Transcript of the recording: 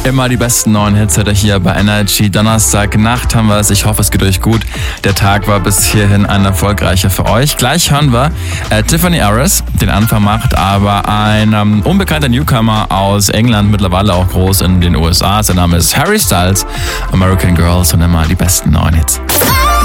Immer die besten neuen Hits heute hier bei Energy. Donnerstagnacht haben wir es. Ich hoffe, es geht euch gut. Der Tag war bis hierhin ein erfolgreicher für euch. Gleich hören wir Tiffany Harris, den Anfang macht aber ein unbekannter Newcomer aus England, mittlerweile auch groß in den USA. Sein Name ist Harry Styles. American Girls und immer die besten neuen Hits.